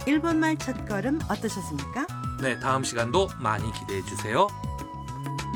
일본말 첫걸음 어떠셨습니까? 네, 다음 시간도 많이 기대해 주세요.